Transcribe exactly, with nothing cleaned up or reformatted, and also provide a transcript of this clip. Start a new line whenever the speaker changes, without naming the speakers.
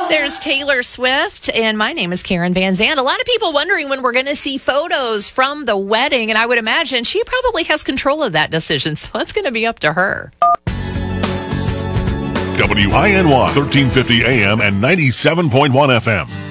There's Taylor Swift, and my name is Karen Van Zandt. A lot of people wondering when we're going to see photos from the wedding, and I would imagine she probably has control of that decision, so it's going to be up to her.
W I N Y, thirteen fifty A M and ninety-seven point one F M.